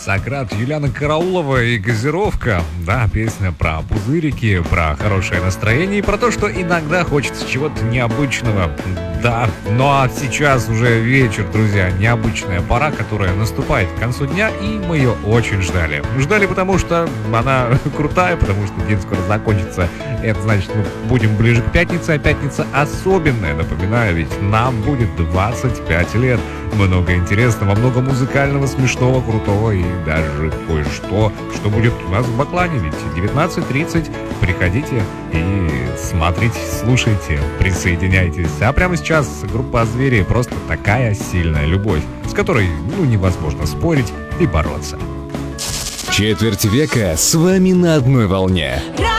Сократ, Юлиана Караулова и «Газировка». Да, песня про пузырики, про хорошее настроение и про то, что иногда хочется чего-то необычного. Да, ну а сейчас уже вечер, друзья, необычная пора, которая наступает к концу дня, и мы ее очень ждали. Ждали, потому что она крутая, потому что день скоро закончится. Это значит, мы будем ближе к пятнице, а пятница особенная. Напоминаю, ведь нам будет 25 лет. Много интересного, много музыкального, смешного, крутого и даже кое-что, что будет у нас в Баклане. Ведь 19:30. Приходите и смотрите, слушайте, присоединяйтесь. А прямо сейчас группа «Звери» просто такая сильная любовь, с которой, невозможно спорить и бороться. Четверть века с вами на одной волне.